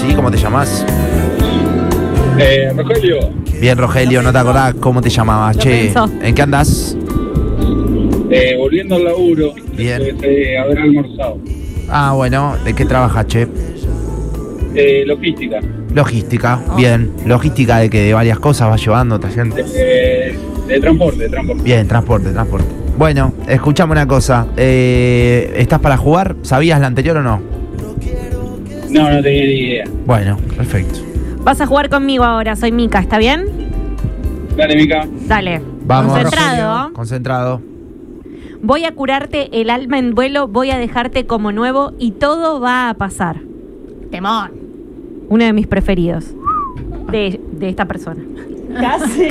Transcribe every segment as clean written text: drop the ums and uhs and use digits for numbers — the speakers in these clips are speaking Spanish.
Sí, ¿cómo te llamas? Rogelio. Bien, Rogelio, ¿no te acordás cómo te llamabas? Che, ¿en qué andás? Volviendo al laburo. Bien. Después de haber almorzado. Ah, bueno, ¿de qué trabajas, che? Logística. Logística, bien. ¿Logística de que de varias cosas vas llevando, trayendo? De transporte. Bien, transporte. Bueno, escuchame una cosa. ¿Estás para jugar? ¿Sabías la anterior o no? No tenía ni idea. Bueno, perfecto. Vas a jugar conmigo ahora, soy Mica, ¿está bien? Dale, Mica. Dale. Vamos, Concentrado. Rogelio. Concentrado. Voy a curarte el alma en duelo, voy a dejarte como nuevo y todo va a pasar. Temón. Uno de mis preferidos. De esta persona. Casi.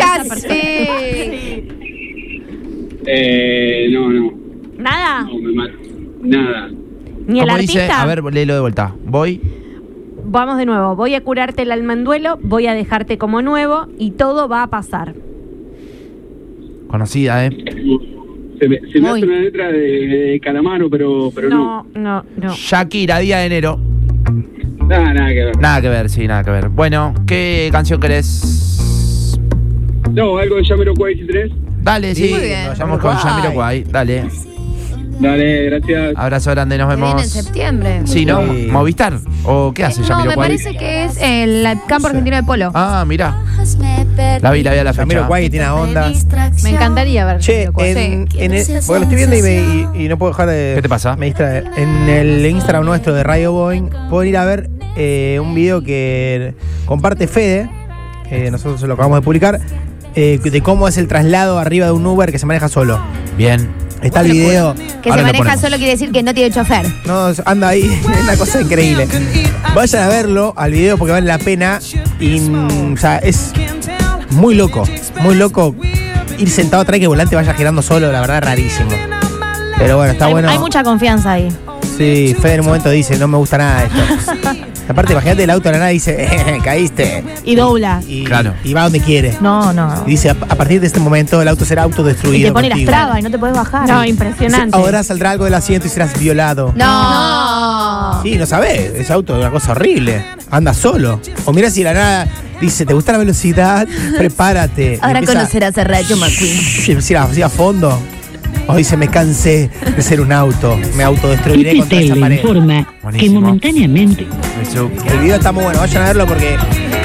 No. ¿Nada? No, me mato. Nada. ¿Ni el ¿Cómo dice? artista? A ver, léelo de vuelta. Voy. Vamos de nuevo. Voy a curarte el alma en duelo, voy a dejarte como nuevo y todo va a pasar. Conocida, Se me hace una letra de Calamaro, pero no. No. Shakira, día de enero. Nada que ver. Nada que ver, sí, nada que ver. Bueno, ¿qué canción querés? No, algo de Jamiroquai 3. Dale, sí, Muy bien. nos vamos con Jamiroquai. Dale. Dale, gracias. Abrazo grande, nos Se viene en vemos. septiembre. Sí, ¿no? Sí. ¿Movistar? ¿O qué hace No, me Jamiroquai? parece que es el campo argentino de polo. Ah, mirá. La vi a la fecha. Jamiroquai tiene una onda. Me encantaría ver. Che, Jamiroquai. porque lo estoy viendo y no puedo dejar de... ¿Qué te pasa? Me distrae. En el Instagram nuestro de Radio Boeing pueden ir a ver un video que comparte Fede. Nosotros lo acabamos de publicar. De cómo es el traslado arriba de un Uber que se maneja solo. Bien. Está el video. Que Ahora se lo maneja ponemos. solo quiere decir que no tiene chofer. No, anda ahí. Es una cosa increíble. Vayan a verlo al video porque vale la pena. Y, o sea, es muy loco. Muy loco. Ir sentado atrás y que el volante vaya girando solo, la verdad, rarísimo. Pero bueno, está bueno. Hay mucha confianza ahí. Sí, Fede en un momento dice, no me gusta nada esto. Aparte, imagínate el auto de la nada y dice, caíste. Y dobla. Y, Claro. y va donde quiere. No. Y dice, a partir de este momento el auto será autodestruido. Y te pone las contigo. trabas y no te puedes bajar. No, impresionante. Ahora saldrá algo del asiento y serás violado. No. Sí, no sabés, ese auto es una cosa horrible. Anda solo. O mira si de la nada dice, ¿te gusta la velocidad? Prepárate. Ahora Y empieza conocerás a Rayo McQueen. y empieza así a fondo. O dice, me cansé de ser un auto. Me autodestruiré contra esa pared. informa que Buenísimo. momentáneamente El video está muy bueno, vayan a verlo porque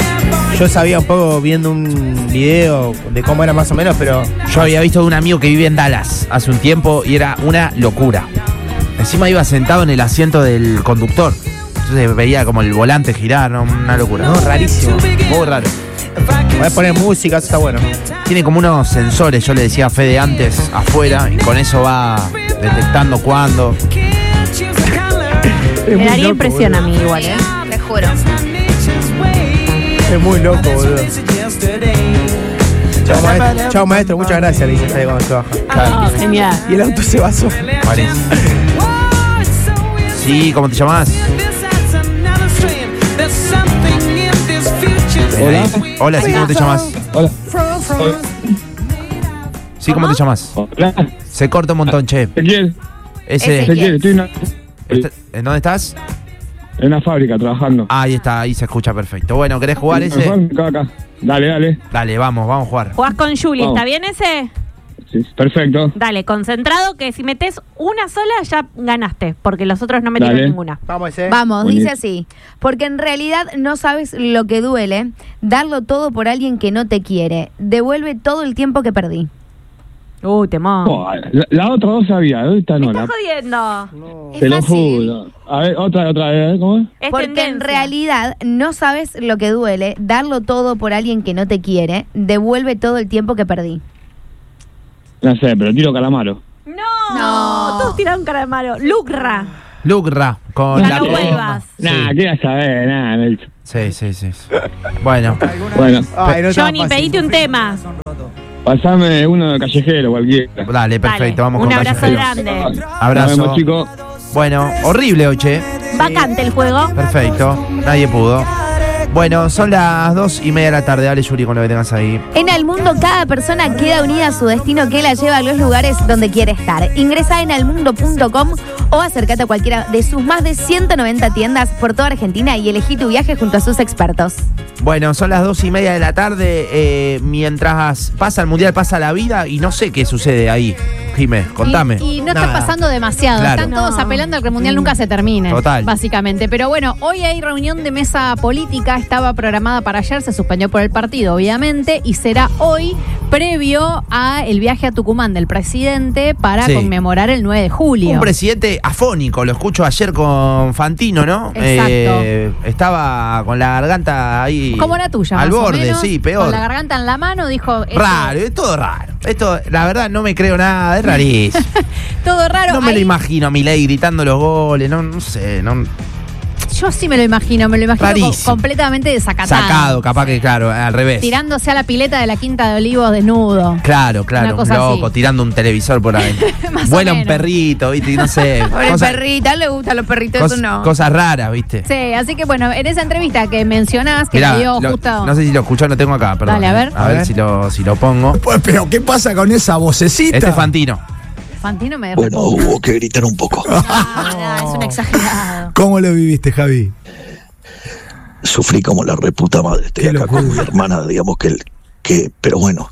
yo sabía un poco viendo un video de cómo era más o menos, pero Yo había visto de un amigo que vive en Dallas hace un tiempo y era una locura. Encima iba sentado en el asiento del conductor. Entonces veía como el volante girar, ¿no? Una locura. no, rarísimo. Muy raro. Voy a poner música, eso está bueno. Tiene como unos sensores, yo le decía a Fede antes, afuera, y con eso va detectando cuándo. Me daría impresión a mí igual, ¿eh? Te juro. Es muy loco, boludo. Chao maestro, muchas gracias, le dice Fede cuando se baja. Ah, genial. Y el auto se va solo. Parece. Sí, ¿cómo te llamás? Hola. Hola, sí, ¿cómo te llamas? Hola. Sí, ¿cómo te llamas? Hola. Se corta un montón, che. Ezequiel. Ese. Ezequiel. Estoy ¿En dónde estás? en una fábrica trabajando. Ahí está, ahí se escucha perfecto. Bueno, ¿querés jugar ese? Acá. Dale. Dale, vamos a jugar. Jugás con Juli, Vamos. ¿está bien ese? Sí, perfecto. Dale, concentrado, que si metes una sola ya ganaste, porque los otros no metieron Dale. ninguna. Vamos ese. Vamos, Buenísimo. dice así. Porque en realidad no sabes lo que duele, darlo todo por alguien que no te quiere. Devuelve todo el tiempo que perdí. Temón. Oh, la otra dos sabía, ahorita Me no. estás jodiendo. Es Te lo fácil. juro. A ver, otra vez, ¿cómo es? Es Porque en tendencia. realidad no sabes lo que duele, darlo todo por alguien que no te quiere. Devuelve todo el tiempo que perdí. No sé, pero tiro Calamaro. No. Todos tiraron cara de malo. Lucra. Lucra, con Ya la no P. vuelvas. Nah, ¿qué vas a ver? Nada, Nelson. Sí. Bueno, Bueno, Ay, no está Johnny, fácil. pedite un tema. pasame uno de callejero, cualquiera. dale, perfecto, Dale, vamos un con abrazo Callejero. grande. Abrazo. Nos vemos, chicos. Bueno, horrible hoy, che. Vacante el juego. Perfecto, nadie pudo. Bueno, son las 2:30 de la tarde. Dale, Yuri, con lo que tengas ahí. En el mundo cada persona queda unida a su destino que la lleva a los lugares donde quiere estar. Ingresa en almundo.com o acércate a cualquiera de sus más de 190 tiendas por toda Argentina y elegí tu viaje junto a sus expertos. Bueno, son las 2:30 de la tarde. Mientras pasa el Mundial, pasa la vida y no sé qué sucede ahí. Jimé, contame. Y no Nada. está pasando demasiado. Claro. Están todos apelando a que el Mundial nunca se termine. Total. Básicamente. Pero bueno, hoy hay reunión de mesa política. Estaba programada para ayer, se suspendió por el partido, obviamente, y será hoy previo a el viaje a Tucumán del presidente para Sí. conmemorar el 9 de julio. Un presidente afónico, lo escucho ayer con Fantino, ¿no? Exacto. Estaba con la garganta ahí. Como la tuya, Al más o borde, menos, sí, peor. Con la garganta en la mano, dijo... Raro, es todo raro. Esto, la verdad, no me creo nada, es rarísimo. Todo raro. No me lo Ahí- imagino a Milei gritando los goles, no sé, no. Yo sí me lo imagino Rarísimo. completamente desacatado. Sacado, capaz que, claro, al revés. Tirándose a la pileta de la Quinta de Olivos desnudo. Claro, Una cosa loco, así. tirando un televisor por ahí. Más o Vuela un menos. perrito, ¿viste? No sé. Pobre perrita, le gustan los perritos, eso no. Cosas raras, ¿viste? Sí, así que bueno, en esa entrevista que mencionás, que Mirá, me dio lo- justo... no sé si lo escuchó, lo tengo acá, perdón. Dale, a ver. A ver si lo pongo. Pues, pero ¿qué pasa con esa vocecita? Este es Fantino. Fantino me Bueno, hubo que gritar un poco. es un exagerado. ¿Cómo lo viviste, Javi? Sufrí como la reputa madre. Estoy Qué acá locura. con mi hermana, digamos pero bueno,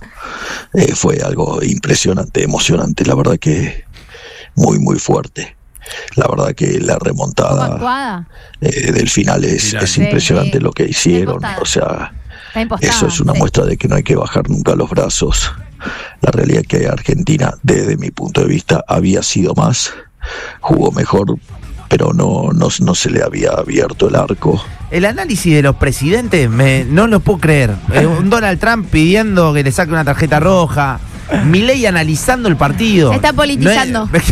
fue algo impresionante, emocionante. La verdad que muy, muy fuerte. La verdad que la ¿Cómo remontada actuada? del final es Sí, impresionante sí. lo que hicieron. Impostada. O sea, Está impostada. eso es una sí. muestra de que no hay que bajar nunca los brazos. La realidad es que Argentina, desde mi punto de vista, había sido más, jugó mejor, pero no se le había abierto el arco. El análisis de los presidentes, no lo puedo creer. Un Donald Trump pidiendo que le saque una tarjeta roja. Milei analizando el partido. Se está politizando. No es-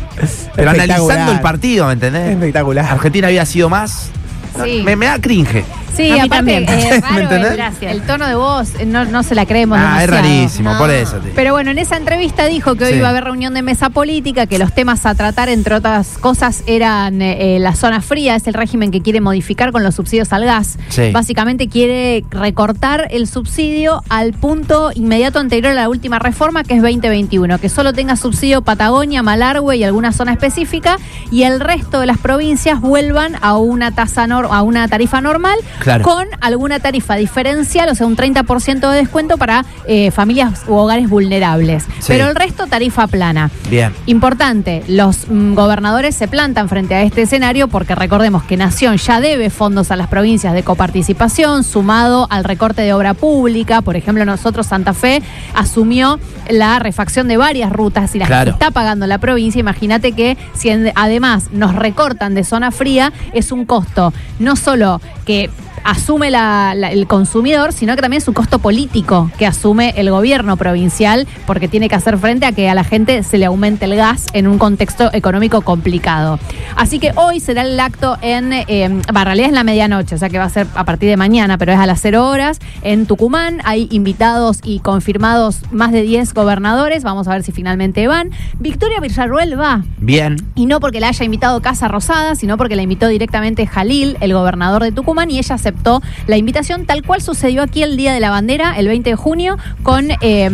pero analizando Espectacular. el partido, ¿me entendés? Espectacular. Argentina había sido más. Sí. Me da cringe. Sí, A mí aparte, también. raro ¿Me entendés? gracias. El tono de voz, no se la creemos Ah, es demasiado. rarísimo, por eso. Pero bueno, en esa entrevista dijo que hoy Sí. iba a haber reunión de mesa política, que los temas a tratar, entre otras cosas, eran la zona fría, es el régimen que quiere modificar con los subsidios al gas. Sí. Básicamente quiere recortar el subsidio al punto inmediato anterior a la última reforma, que es 2021, que solo tenga subsidio Patagonia, Malargüe y alguna zona específica, y el resto de las provincias vuelvan a una a una tarifa normal, Claro. con alguna tarifa diferencial, o sea, un 30% de descuento para familias u hogares vulnerables. Sí. Pero el resto, tarifa plana. Bien. Importante, los gobernadores se plantan frente a este escenario porque recordemos que Nación ya debe fondos a las provincias de coparticipación, sumado al recorte de obra pública. Por ejemplo, nosotros, Santa Fe, asumió la refacción de varias rutas y las Claro. está pagando la provincia. Imagínate que si además nos recortan de zona fría, es un costo no solo que asume el consumidor, sino que también es un costo político que asume el gobierno provincial, porque tiene que hacer frente a que a la gente se le aumente el gas en un contexto económico complicado. Así que hoy será el acto en realidad es la medianoche, o sea que va a ser a partir de mañana, pero es a las 0 horas, en Tucumán. Hay invitados y confirmados más de 10 gobernadores, vamos a ver si finalmente van. Victoria Villarruel va. Bien. Y no porque la haya invitado Casa Rosada, sino porque la invitó directamente Jalil, el gobernador de Tucumán, y ella aceptó la invitación, tal cual sucedió aquí el Día de la Bandera, el 20 de junio, con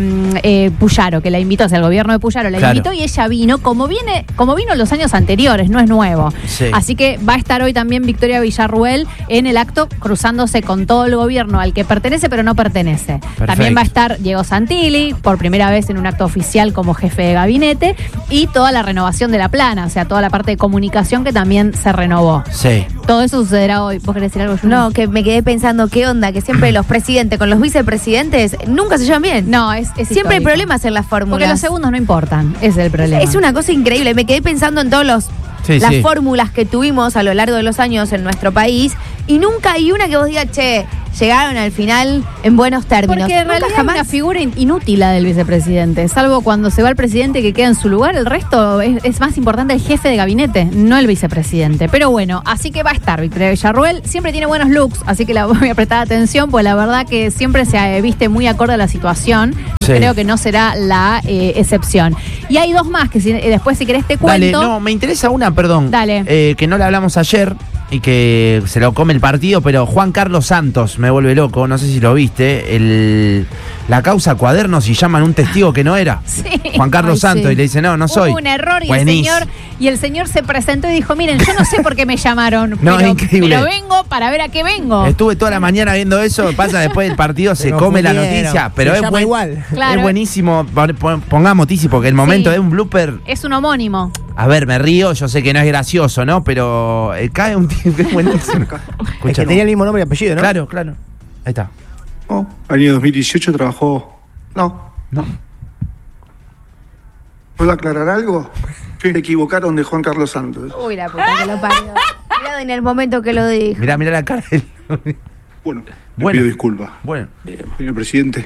Puyaro, que la invitó, o sea, el gobierno de Puyaro la Claro. invitó y ella vino, como vino los años anteriores, no es nuevo. Sí. Así que va a estar hoy también Victoria Villarruel en el acto, cruzándose con todo el gobierno al que pertenece, pero no pertenece. También va a estar Diego Santilli, por primera vez en un acto oficial como jefe de gabinete, y toda la renovación de la plana, o sea, toda la parte de comunicación que también se renovó. Sí. Todo eso sucederá hoy. ¿Vos querés decir algo, Juni? No, que me quedé pensando qué onda, que siempre los presidentes con los vicepresidentes nunca se llevan bien. No, es Siempre hay histórico. problemas en las fórmulas. Porque los segundos no importan, ese es el problema. Es una cosa increíble. Me quedé pensando en todos las Sí. fórmulas que tuvimos a lo largo de los años en nuestro país y nunca hay una que vos digas, che, llegaron al final en buenos términos. Porque en Nunca realidad jamás. es una figura inútil la del vicepresidente, salvo cuando se va el presidente que queda en su lugar, el resto es más importante el jefe de gabinete, no el vicepresidente. Pero bueno, así que va a estar Victoria Villarruel, siempre tiene buenos looks, así que la voy a prestar atención, pues la verdad que siempre se viste muy acorde a la situación, Sí. creo que no será la excepción. Y hay dos más que después si querés te Dale, cuento. no, me interesa una, perdón. Dale. Que no la hablamos ayer. y que se lo come el partido, pero Juan Carlos Santos me vuelve loco, no sé si lo viste, la causa Cuadernos y llaman un testigo que no era. Sí. Juan Carlos Santos y le dice, no soy. Hubo un error Buenísimo. y el señor se presentó y dijo, miren, yo no sé por qué me llamaron, No, es increíble. pero vengo para ver a qué vengo. Estuve toda la mañana viendo eso, pasa después del partido, se come la noticia, pero se llama igual. Claro. Es buenísimo. Pongamos, Tizi, porque el momento Sí. es un blooper. Es un homónimo. A ver, me río, yo sé que no es gracioso, ¿no? Pero cae un tío que es buenísimo. Es que tenía el mismo nombre y apellido, ¿no? Claro. Ahí está. No, año 2018 trabajó. No. ¿Puedo aclarar algo? Se equivocaron de Juan Carlos Santos. Uy, la puta que lo parió. Mirá en el momento que lo dijo. Mirá la cara de él. Bueno, le pido disculpas. Bueno. Señor presidente.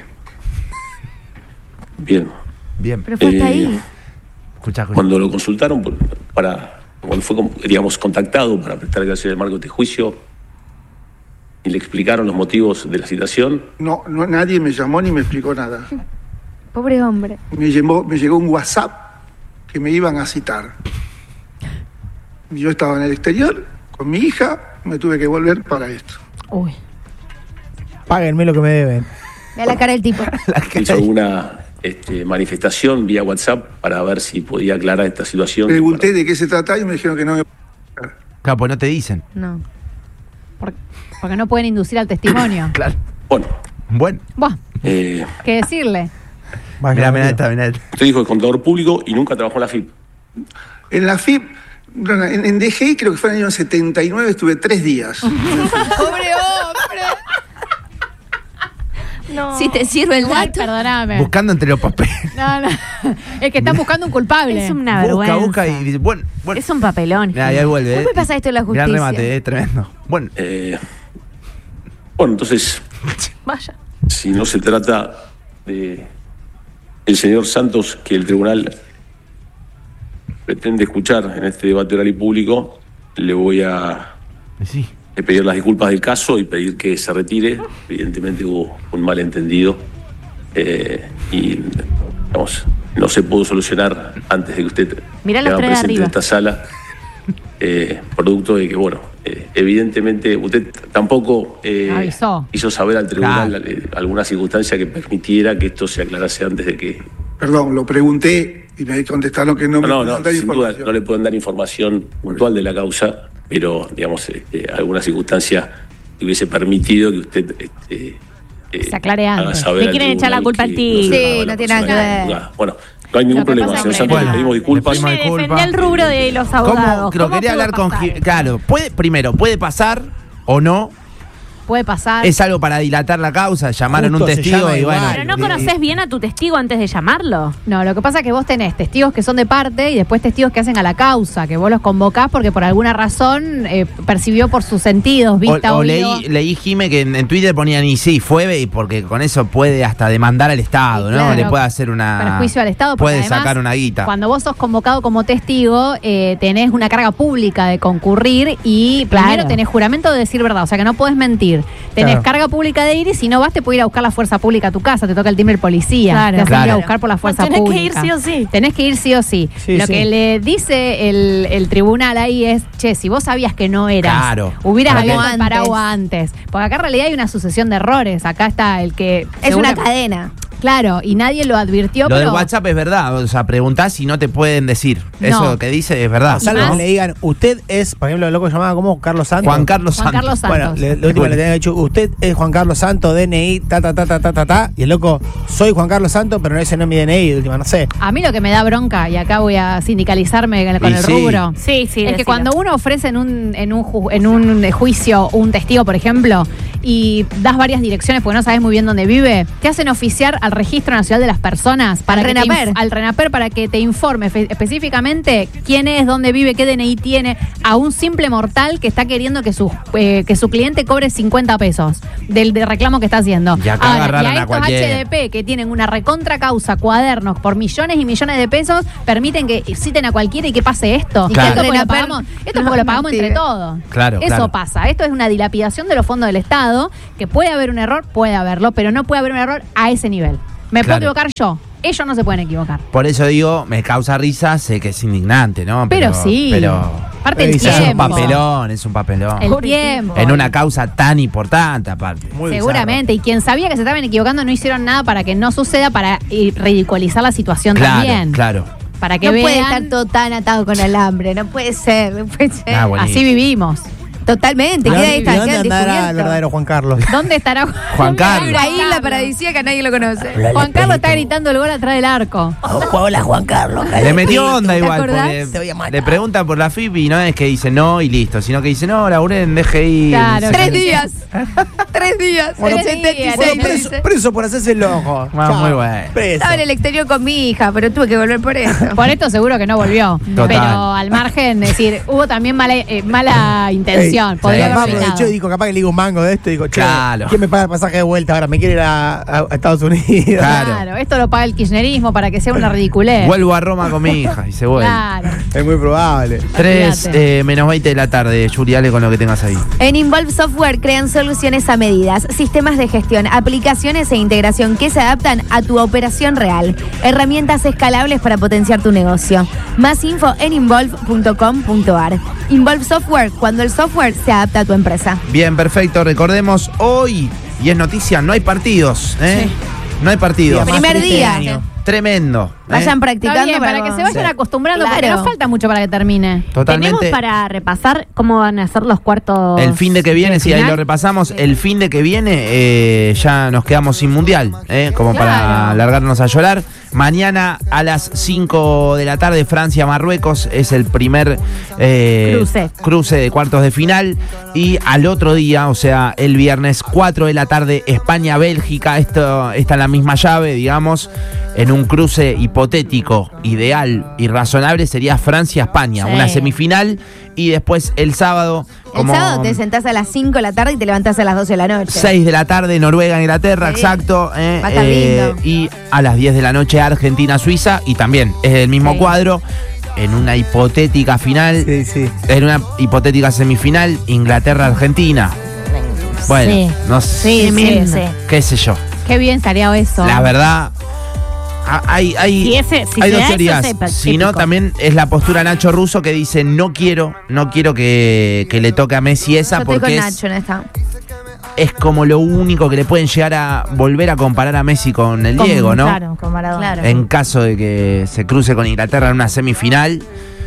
Bien. Pero fue hasta ahí. Escuchá. Cuando lo consultaron cuando fue, digamos, contactado para prestar declaración del marco de este juicio y le explicaron los motivos de la citación. No, nadie me llamó ni me explicó nada. Pobre hombre. Me llegó un WhatsApp que me iban a citar. Yo estaba en el exterior con mi hija, me tuve que volver para esto. Uy. Páguenme lo que me deben. Mira la cara del tipo. Hizo alguna manifestación vía WhatsApp para ver si podía aclarar esta situación. Pregunté de qué se trataba y me dijeron que no me... Claro, pues no te dicen. No. Porque no pueden inducir al testimonio. Claro. Bueno. Buah, ¿qué decirle? Mirá esta. Usted dijo que es contador público y nunca trabajó en la FIP. En la FIP, en DGI creo que fue en el año 79, estuve 3 días. Pobre hombre. No. Si te sirve el Igual, dato. perdóname. Buscando entre los papeles. No. Es que están buscando un culpable. Es una vergüenza. Busca y dice, bueno. Es un papelón. Mirá, ahí vuelve. ¿Cómo pasa esto en la Mirá el justicia? remate, tremendo. Bueno. Bueno, entonces, Vaya. si no se trata de el señor Santos que el tribunal pretende escuchar en este debate oral y público, le voy a pedir las disculpas del caso y pedir que se retire. Evidentemente hubo un malentendido y digamos, no se pudo solucionar antes de que usted Mirá los haga tres de presente en arriba. esta sala, producto de que, bueno, evidentemente usted tampoco hizo saber al tribunal alguna circunstancia que permitiera que esto se aclarase antes de que... Perdón, lo pregunté y me contestaron que no me pueden dar sin duda información. no le pueden dar información puntual de la causa, pero, digamos, alguna circunstancia que hubiese permitido que usted se aclare haga antes. saber Le al quieren echar la tribunal culpa al que tío. se Sí, daba no la tiene nada que persona ver. juzgada. Bueno, no hay ningún Lo que problema, pasa señor es Santos, que- le pedimos disculpas. Me defendí el rubro de los abogados. Pero ¿Cómo quería pudo hablar con pasar esto? Claro, puede pasar o no. Puede pasar. Es algo para dilatar la causa. Llamaron Justo un se testigo llama y bueno. igual. Pero no conoces bien a tu testigo antes de llamarlo. No, lo que pasa es que vos tenés testigos que son de parte y después testigos que hacen a la causa, que vos los convocás porque por alguna razón percibió por sus sentidos, vista, O oído. leí Jime que en Twitter ponían y sí, fue y porque con eso puede hasta demandar al Estado, Sí, ¿no? claro. Le puede hacer una Perjuicio al Estado. porque puede además, sacar una guita. Cuando vos sos convocado como testigo, tenés una carga pública de concurrir y Claro. primero tenés juramento de decir verdad, o sea que no podés mentir. Tenés Claro. carga pública de ir y si no vas te puede ir a buscar la fuerza pública a tu casa, te toca el timbre el policía, Claro. te hacen ir a Claro. buscar por la fuerza Tenés pública. que ir sí o sí. Tenés que ir sí o sí. Sí, Lo sí. que le dice el tribunal ahí es, che, si vos sabías que no eras, Claro. hubieras Porque- abierto el Antes. paraguas antes. Porque acá en realidad hay una sucesión de errores. Acá está el que... Es una seguro- cadena. Claro, y nadie lo advirtió, Lo del pero... WhatsApp es verdad, o sea, preguntás y no te pueden decir. No. Eso que dice es verdad. Salvo más- que le digan, usted es, por ejemplo, el loco llamaba como Carlos Santos. Juan Carlos Juan Santos. Carlos Santos. Bueno, lo último le tenían dicho, usted es Juan Carlos Santos, DNI, y el loco, soy Juan Carlos Santos, pero ese no es mi DNI, de última, no sé. A mí lo que me da bronca, y acá voy a sindicalizarme con Y el sí. rubro, Sí, sí. es que decilo. cuando uno ofrece en un juicio un testigo, por ejemplo, y das varias direcciones porque no sabes muy bien dónde vive, te hacen oficiar al Registro Nacional de las Personas, Al que te RENAPER. al RENAPER para que te informe específicamente quién es, dónde vive, qué DNI tiene, a un simple mortal que está queriendo que su cliente cobre 50 pesos del reclamo que está haciendo. Y acá agarraron y a a estos cualquiera. HDP que tienen una recontra causa, cuadernos por millones y millones de pesos, permiten que citen a cualquiera y que pase esto. Claro. Esto porque lo RENAPER pagamos, esto porque lo pagamos entre todos. Claro, Eso claro. pasa. Esto es una dilapidación de los fondos del Estado, que puede haber un error, puede haberlo, pero no puede haber un error a ese nivel. ¿Me puedo Claro. equivocar yo? Ellos no se pueden equivocar. Por eso digo, me causa risa, sé que es indignante, ¿no? Pero sí. Pero Aparte el Es un tiempo. Es un papelón. El tiempo. En una causa tan importante, aparte. Muy Seguramente. Y quien sabía que se estaban equivocando no hicieron nada para que no suceda, para ridiculizar la situación también. Claro. Para que No vean. puede estar todo tan atado con alambre, no puede ser, no puede ser. Ah, bueno. Así vivimos. Totalmente, ¿Y queda ahí, dónde queda andará el descubierto. verdadero Juan Carlos? ¿Dónde estará Juan Carlos. Una isla paradisíaca, nadie lo conoce. Juan Carlos está gritando el gol atrás del arco. Hola, Juan Carlos. Le metió onda ¿Te igual, acordás? porque Te voy a matar. le preguntan por la FIP y no es que dice no y listo, sino que dice no, Lauren, deje ir. Claro. 3 días. 3 días. Bueno, el 76 bueno, me Preso, dice. preso por hacerse el ojo. Ah, muy bueno. Preso. Estaba en el exterior con mi hija, pero tuve que volver por eso. Por esto seguro que no volvió. Total. Pero al margen, es decir, hubo también mala intención. Ey, Podría capaz haber aprovechó y evitado. dijo, capaz que le digo un mango de esto y digo, che, Claro. ¿quién me paga el pasaje de vuelta ahora? Me quiere ir a Estados Unidos. Claro. Esto lo paga el kirchnerismo para que sea una ridiculez. Vuelvo a Roma con mi hija y se vuelve. Claro. Es muy probable. 3 menos 20 de la tarde, Yuri, dale con lo que tengas ahí. En Involve Software crean soluciones a medidas, sistemas de gestión, aplicaciones e integración que se adaptan a tu operación real. Herramientas escalables para potenciar tu negocio. Más info en involve.com.ar. Involve Software, cuando el software se adapta a tu empresa. Bien, perfecto. Recordemos hoy, y es noticia, no hay partidos. Sí. No hay partidos. Día más Primer triste día. del año. Tremendo. Vayan Está practicando bien, para que se vayan Sí. acostumbrando, Claro. porque no falta mucho para que termine. Totalmente. Tenemos para repasar cómo van a ser los cuartos. El fin de que viene, sí, ahí final. lo repasamos. El fin de que viene ya nos quedamos sin mundial, como para Claro. largarnos a llorar. Mañana a las 5 de la tarde, Francia-Marruecos es el primer cruce de cuartos de final. Y al otro día, o sea, el viernes 4 de la tarde, España-Bélgica. Esto está en la misma llave, digamos. En un cruce hipotético, ideal y razonable sería Francia-España, Sí. una semifinal. Y después el sábado, El sábado te sentás a las 5 de la tarde y te levantás a las 12 de la noche. 6 de la tarde, Noruega-Inglaterra, Sí. exacto. Va a estar lindo. Y a las 10 de la noche, Argentina-Suiza. Y también es el mismo Sí. cuadro. En una hipotética final, Sí, sí. en una hipotética semifinal, Inglaterra-Argentina. Bueno, Sí. no sé, Sí, Tremendo. sí. qué sé yo. Qué bien estaría eso. La verdad, hay Si dos se da eso, teorías. es Si no, épico. también es la postura Nacho Russo que dice no quiero que le toque a Messi esa Yo estoy con porque Nacho en esta. es como lo único que le pueden llegar a volver a comparar a Messi con el Diego, ¿no? Claro, con Maradona. Claro. En caso de que se cruce con Inglaterra en una semifinal,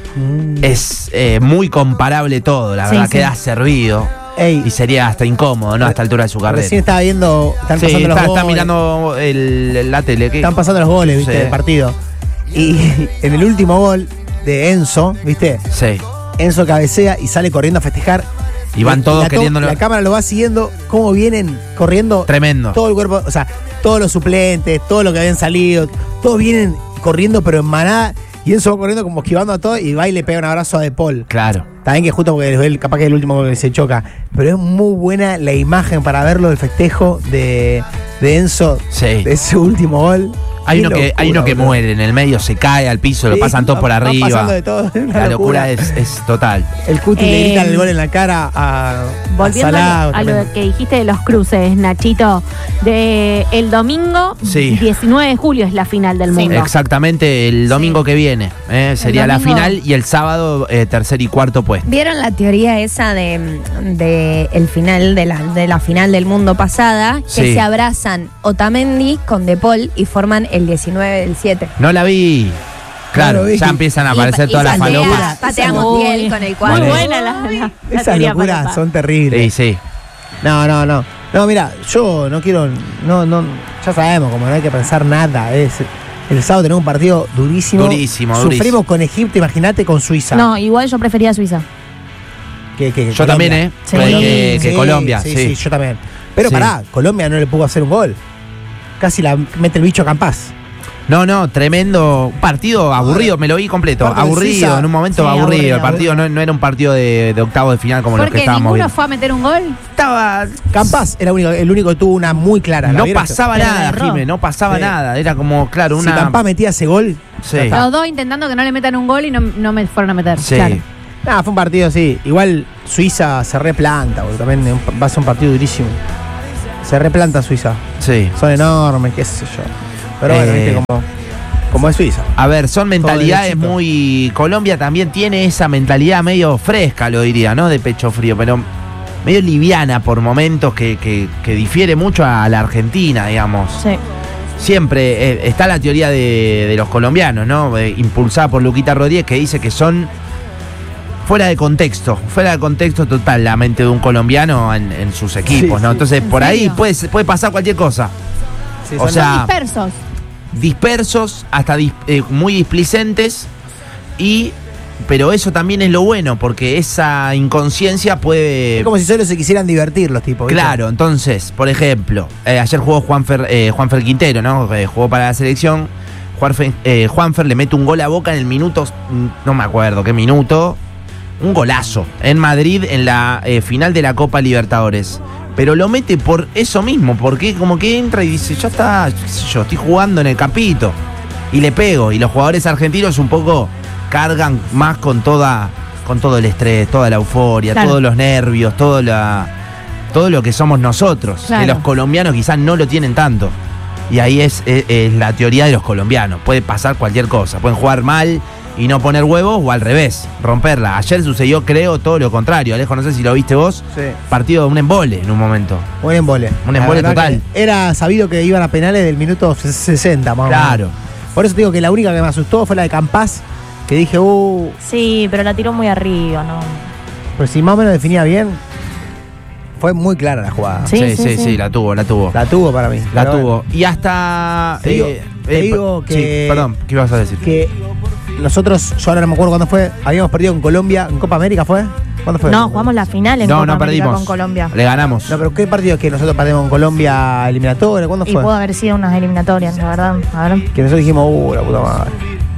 es muy comparable todo, la Sí, verdad, sí. queda servido Ey, y sería hasta incómodo, ¿no? A esta altura de su carrera. recién estaba viendo, están Sí, pasando los está goles. mirando la tele. ¿qué? Están pasando los goles, ¿viste? Sí. Del partido. Y en el último gol de Enzo, ¿viste? Sí. Enzo cabecea y sale corriendo a festejar. Y van todos la queriéndolo. La cámara lo va siguiendo, cómo vienen corriendo. Tremendo. Todo el cuerpo, o sea, todos los suplentes, todos los que habían salido, todos vienen corriendo, pero en manada. Y Enzo va corriendo como esquivando a todo y va y le pega un abrazo a De Paul. Claro. También que justo porque él capaz que es el último que se choca. Pero es muy buena la imagen para verlo del festejo de Enzo, Sí. de ese último gol. Hay Qué uno que boludo. muere en el medio, se cae al piso, lo Sí, pasan todos por va arriba. pasando de todo, es una La locura. locura es total. El Cuti le grita el gol en la cara a Volviendo Salah, a lo tremendo. que dijiste de los cruces, Nachito, de el domingo Sí. 19 de julio es la final del mundo. Exactamente, el domingo que viene sería la domingo. final y el sábado tercer y cuarto puesto. ¿Vieron la teoría esa de el final de la final del mundo pasada? Que Sí. se abrazan Otamendi con De Paul y forman el 19 del 7. No la vi. Claro, No lo vi. ya empiezan a aparecer Y todas las patea- falopas. Pateamos Uy, bien con el Muy cuadro. buena la Esas teoría locuras falopa. son terribles. Sí, sí. No. No, mira, yo no quiero. No, ya sabemos, como no hay que pensar nada. El sábado tenemos un partido durísimo. Durísimo, Sufrimos durísimo. con Egipto, imagínate con Suiza. No, igual yo prefería Suiza. Que Yo Colombia. también, Sí. que Colombia, sí. yo también. Pero Sí. pará, Colombia no le pudo hacer un gol. Casi la mete el bicho a Campás. No, tremendo. Un partido aburrido, me lo vi completo. Partido de Aburrido, Suiza. en un momento Sí, aburrido. aburrido. El partido no era un partido de octavo de final como los que Porque estábamos ninguno viendo. fue a meter un gol. Estaba. Campás era el único que tuvo una muy clara. ¿la No vieron? pasaba Pero la nada, erró. Jimé, no pasaba Sí. nada. Era como, claro, Si una. Campás metía ese gol, Sí. ya está. Los dos intentando que no le metan un gol y no me fueron a meter. Sí. Claro. Nada, fue un partido así. Igual Suiza se replanta, porque también va a ser un partido durísimo. Se replanta Suiza. Sí. Son enormes, qué sé yo. Pero bueno, viste como. como es Suiza. A ver, son mentalidades muy... Colombia también tiene esa mentalidad medio fresca, lo diría, ¿no? De pecho frío, pero medio liviana por momentos que difiere mucho a la Argentina, digamos. Sí. Siempre está la teoría de los colombianos, ¿no? Impulsada por Luquita Rodríguez, que dice que son fuera de contexto total la mente de un colombiano en sus equipos, sí, ¿no? Entonces, por ahí puede pasar cualquier cosa. Sí, o sea, dispersos, hasta muy displicentes, pero eso también es lo bueno, porque esa inconsciencia puede... Es como si solo se quisieran divertir los tipos. ¿viste? Claro, entonces, por ejemplo, ayer jugó Juanfer Quintero, ¿no? Jugó para la selección. Juanfer le mete un gol a Boca en el minuto, no me acuerdo qué minuto, un golazo en Madrid en la final de la Copa Libertadores. Pero lo mete por eso mismo, porque como que entra y dice, ya está, yo estoy jugando en el campito y le pego. Y los jugadores argentinos un poco cargan más con todo el estrés, toda la euforia, claro, todos los nervios, todo lo que somos nosotros. Claro. Que los colombianos quizás no lo tienen tanto. Y ahí es la teoría de los colombianos. Puede pasar cualquier cosa. Pueden jugar mal y no poner huevos, o al revés, romperla. Ayer sucedió, creo, todo lo contrario. Alejo, no sé si lo viste vos. Sí. Partido de un embole en un momento. Un embole total. Era sabido que iban a penales del minuto 60, más o menos. Claro. Por eso te digo que la única que me asustó fue la de Campás, que dije, Sí, pero la tiró muy arriba, ¿no? Pero si más o menos definía bien, fue muy clara la jugada. Sí, la tuvo. La tuvo para mí. La tuvo. Y hasta... Te digo que... Sí, perdón, ¿qué ibas a decir? Que nosotros, yo ahora no me acuerdo cuándo fue, habíamos perdido con Colombia, en Copa América, ¿fue? ¿Cuándo fue? No, jugamos la final en Copa América perdimos. Con Colombia. Le ganamos. No, pero ¿qué partido es que nosotros perdimos con Colombia eliminatoria? ¿Cuándo fue? Y pudo haber sido unas eliminatorias, la verdad. A ver. Que nosotros dijimos, la puta madre.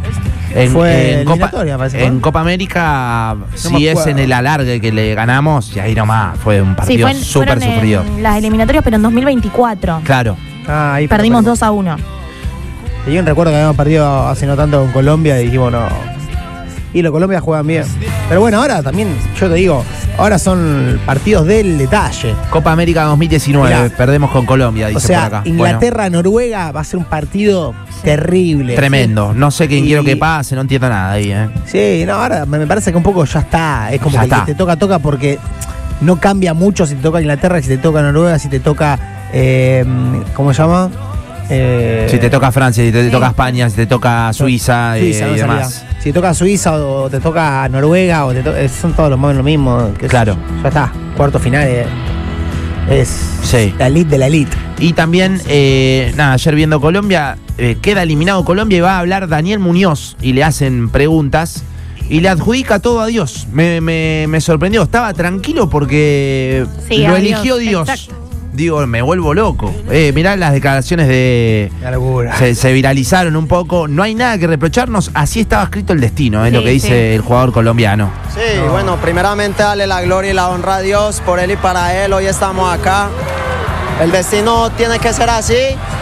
En Copa América sí es en el alargue que le ganamos, y ahí nomás fue un partido súper sufrido. Las eliminatorias, pero en 2024. Claro. Ahí perdimos 2-1. Y yo recuerdo que habíamos perdido hace no tanto con Colombia y dijimos no. Y los Colombia juegan bien. Pero bueno, ahora también, yo te digo, ahora son partidos del detalle. Copa América 2019, mirá, perdemos con Colombia, dice, o sea, por acá. Inglaterra-Noruega va a ser un partido terrible. Tremendo. ¿Sí? No sé qué quiero que pase, no entiendo nada ahí, Sí, no, ahora me parece que un poco ya está. Es como que te toca porque no cambia mucho si te toca Inglaterra, si te toca Noruega, si te toca, ¿cómo se llama? Si te toca Francia, si te toca España, si te toca Suiza y demás. Si te toca Suiza o te toca Noruega, son todos los más lo mismo. Claro. Ya está, cuarto final es la elite de la elite. Y también, ayer viendo Colombia, queda eliminado Colombia y va a hablar Daniel Muñoz y le hacen preguntas y le adjudica todo a Dios. Me sorprendió, estaba tranquilo porque lo eligió Dios. Exacto. Digo, me vuelvo loco. Mirá las declaraciones de... La locura. Se viralizaron un poco. No hay nada que reprocharnos. Así estaba escrito el destino, es lo que dice el jugador colombiano. Sí, bueno, primeramente darle la gloria y la honra a Dios por él y para él. Hoy estamos acá. El destino tiene que ser así.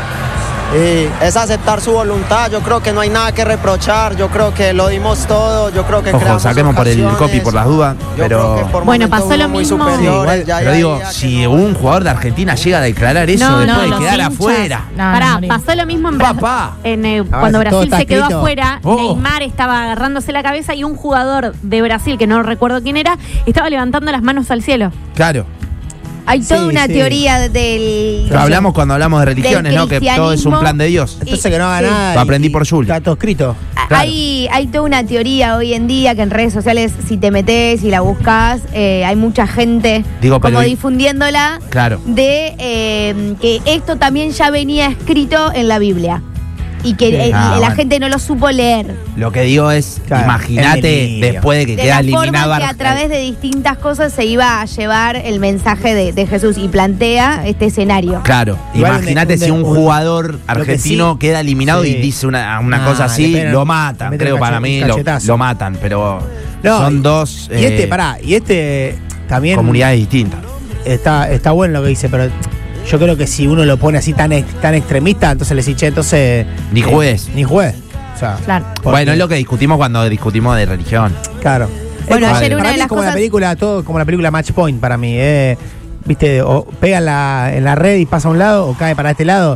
Y es aceptar su voluntad. Yo creo que no hay nada que reprochar. Yo creo que lo dimos todo. Yo creo que creamos saquemos ocasiones. por el copy por las dudas. Pero bueno, pasó lo mismo. Sí, igual, pero digo, si un jugador de Argentina llega a declarar eso después de quedar afuera. Pasó lo mismo cuando Brasil se quedó afuera. Neymar estaba agarrándose la cabeza y un jugador de Brasil, que no recuerdo quién era, estaba levantando las manos al cielo. Claro. Hay toda una teoría del... Hablamos cuando hablamos de religiones, ¿no? Que todo es un plan de Dios. Entonces que no haga nada. Lo aprendí por Jules. Está todo escrito. Claro. Hay toda una teoría hoy en día que en redes sociales, si te metes y la buscas, hay mucha gente difundiéndola. Claro. De que esto también ya venía escrito en la Biblia. Y que la gente no lo supo leer. Lo que digo es, imagínate después de que queda eliminado. Que a través de distintas cosas se iba a llevar el mensaje de Jesús y plantea este escenario. Claro, imagínate si un jugador argentino queda eliminado y dice una cosa así, lo matan. Creo para mí lo matan, pero son dos y este también comunidades distintas. Está bueno lo que dice, pero yo creo que si uno lo pone así tan extremista, entonces le dice, entonces... Ni juez. O sea, claro. Bueno, es lo que discutimos cuando discutimos de religión. Claro. Bueno, ayer una para de las como cosas... la película, todo como la película Match Point para mí. Viste, o pega en la red y pasa a un lado, o cae para este lado.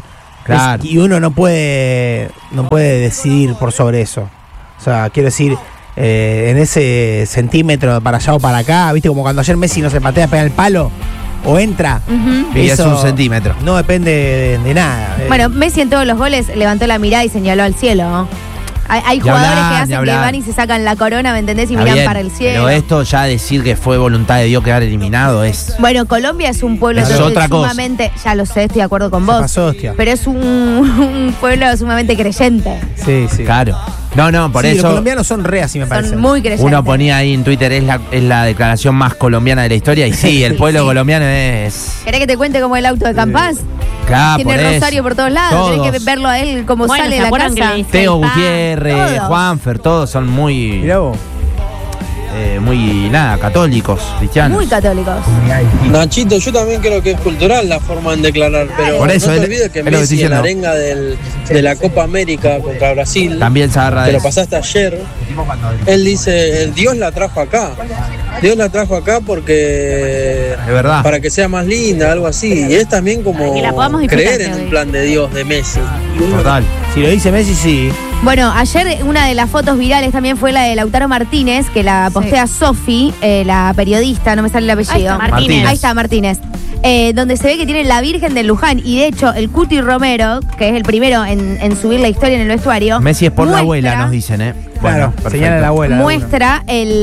Claro. Y uno no puede decidir por sobre eso. O sea, quiero decir, en ese centímetro para allá o para acá, viste, como cuando ayer Messi no se patea, pega el palo o entra. Y es un centímetro. No depende de nada. Bueno, Messi en todos los goles levantó la mirada y señaló al cielo, ¿no? Hay jugadores que hacen que van y se sacan la corona, ¿me entendés? Y Está miran bien, para el cielo. Pero esto ya decir que fue voluntad de Dios quedar eliminado es... Bueno, Colombia es un pueblo Eso es otra cosa. sumamente, ya lo sé, estoy de acuerdo con vos. Pasó, hostia. Pero es un pueblo sumamente creyente. Sí, sí. Claro. No, por eso... Los colombianos son re así, me parece. Son muy creyentes. Uno ponía ahí en Twitter, es la declaración más colombiana de la historia. Y sí, el pueblo colombiano es... ¿Querés que te cuente cómo el auto de Campás? Claro, Tiene por rosario eso. por todos lados. Tenés que verlo a él cómo sale de la casa. Teo Gutiérrez, Juanfer, todos son muy... Mirá vos. Muy, católicos, cristianos. Muy católicos. Nachito, yo también creo que es cultural la forma en declarar, pero por eso, no te olvides que Messi en la arenga de la Copa América contra Brasil, también se agarra que de lo pasaste ayer, él dice, Dios la trajo acá. Dios la trajo acá porque es verdad, para que sea más linda, algo así. Y es también como creer en un plan de Dios de Messi. Total. Si lo dice Messi, sí. Bueno, ayer una de las fotos virales también fue la de Lautaro Martínez, que la postea Sofi, la periodista, no me sale el apellido. Ahí está, Martínez. Ahí está, Martínez. Donde se ve que tiene la Virgen de Luján. Y de hecho, el Cuti Romero, que es el primero en subir la historia en el vestuario. Messi es por la abuela, nos dicen, ¿eh? Bueno, Perfecto. señala la abuela. Muestra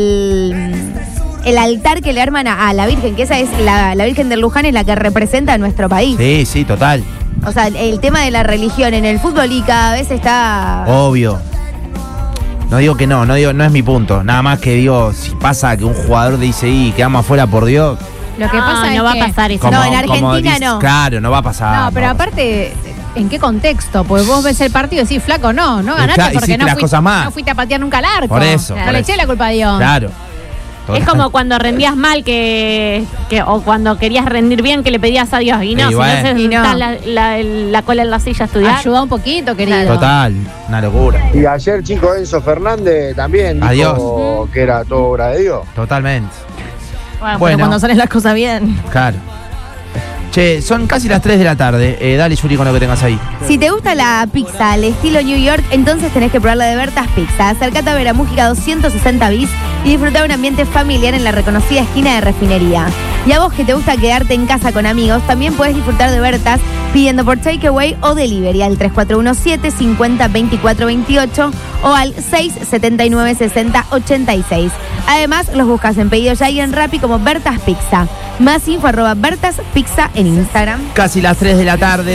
el altar que le arman a la Virgen, que esa es la Virgen de Luján, es la que representa a nuestro país. Sí, total. O sea, el tema de la religión en el fútbol y cada vez está... Obvio. No digo que no es mi punto. Nada más que digo, si pasa que un jugador dice, quedamos afuera por Dios. Lo que pasa no va a pasar eso. No, en Argentina no. Claro, no va a pasar. No, pero aparte, ¿en qué contexto? Pues vos ves el partido y decís, flaco, no ganaste porque no fuiste a patear nunca al arco. Por eso. No le eché la culpa a Dios. Claro. Es como cuando rendías mal o cuando querías rendir bien que le pedías a Dios. Y no, si no se sentás la cola en la silla a estudiar. Ayuda un poquito, querido. Total, una locura. Y ayer, chico, Enzo Fernández también dijo que era todo obra de Dios. Totalmente. Bueno, pero cuando salen las cosas bien. Claro. Che, son casi las 3 de la tarde. Dale, Yuri, con lo que tengas ahí. Si te gusta la pizza al estilo New York, entonces tenés que probar la de Bertas Pizza. Acércate a Vera Mújica 260 bis y disfrutar de un ambiente familiar en la reconocida esquina de Refinería. Y a vos que te gusta quedarte en casa con amigos, también puedes disfrutar de Bertas pidiendo por takeaway o delivery al 3417-50-2428 o al 679-60-86. Además, los buscas en Pedido Ya y en Rappi como Bertas Pizza. Más info @Bertas Pizza en Instagram. Casi las 3 de la tarde.